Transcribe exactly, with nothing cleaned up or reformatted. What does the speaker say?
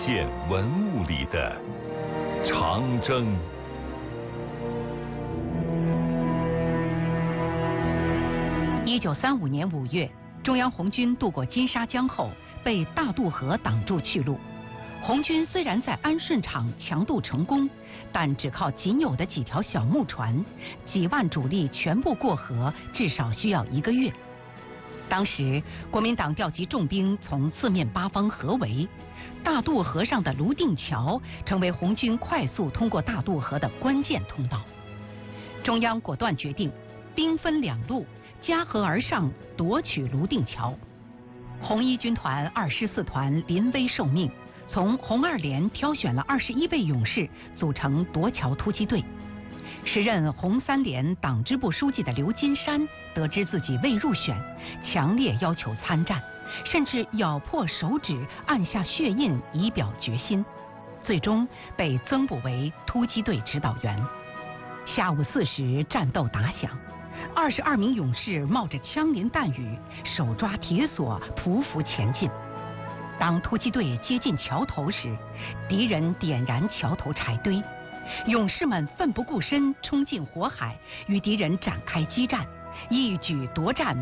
现文物里的长征。 一九三五年五月，中央红军渡过金沙江后，被大渡河挡住去路。红军虽然在安顺场强渡成功，但只靠仅有的几条小木船，几万主力全部过河，至少需要一个月。当时国民党调集重兵从四面八方合围，大渡河上的泸定桥成为红军快速通过大渡河的关键通道。中央果断决定兵分两路，夹河而上，夺取泸定桥。红一军团二师四团临危受命，从红二连挑选了二十一位勇士，组成夺桥突击队。时任红三连党支部书记的刘金山得知自己未入选，强烈要求参战，甚至咬破手指，按下血印以表决心，最终被增补为突击队指导员。下午四时，战斗打响，二十二名勇士冒着枪林弹雨，手抓铁索，匍匐前进。当突击队接近桥头时，敌人点燃桥头柴堆，勇士们奋不顾身冲进火海，与敌人展开激战，一举夺占